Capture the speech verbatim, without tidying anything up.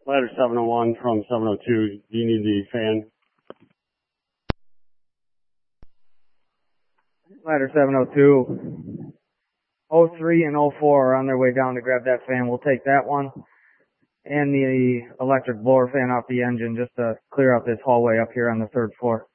Ladder seven oh one from seven oh two, do you need the fan? Ladder seven oh two, oh three and oh four are on their way down to grab that fan. We'll take that one and the electric blower fan off the engine just to clear out this hallway up here on the third floor.